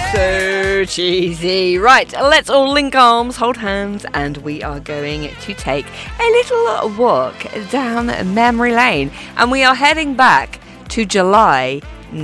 So cheesy. Right, let's all link arms, hold hands, and we are going to take a little walk down memory lane. And we are heading back to July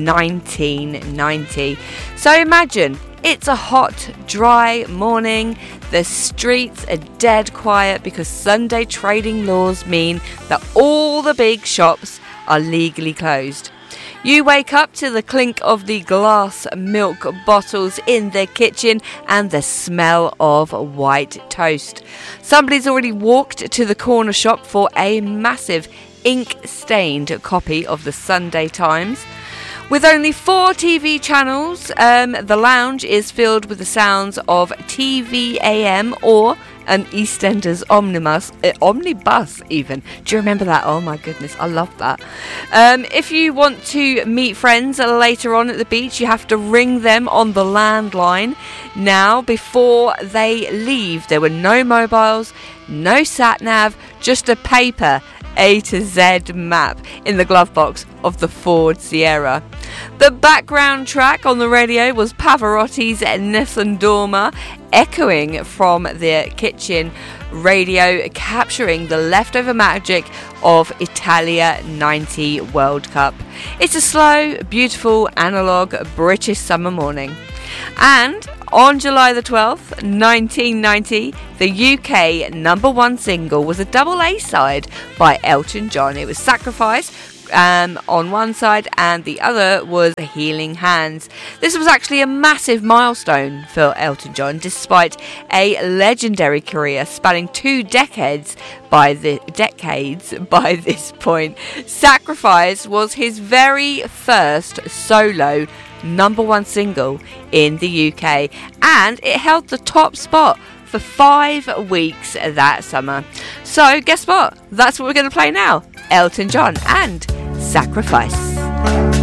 1990. So imagine, it's a hot, dry morning. The streets are dead quiet because Sunday trading laws mean that all the big shops are legally closed. You wake up to the clink of the glass milk bottles in the kitchen and the smell of white toast. Somebody's already walked to the corner shop for a massive ink-stained copy of the Sunday Times. With only 4 TV channels, the lounge is filled with the sounds of TVAM or an EastEnders omnibus even. Do you remember that? Oh my goodness, I love that. If you want to meet friends later on at the beach, you have to ring them on the landline. Now, before they leave, there were no mobiles, no sat-nav, just a paper A to Z map in the glove box of the Ford Sierra. The background track on the radio was Pavarotti's Nessun Dorma, echoing from the kitchen radio, capturing the leftover magic of Italia 90 World Cup. It's a slow, beautiful, analogue British summer morning. And on July the 12th, 1990, the UK #1 single was a double A-side by Elton John. It was Sacrifice on one side and the other was Healing Hands. This was actually a massive milestone for Elton John, despite a legendary career spanning 2 decades by this point. Sacrifice was his very first solo #1 single in the UK, and it held the top spot for 5 weeks that summer. So guess what? That's what we're going to play now. Elton John and Sacrifice.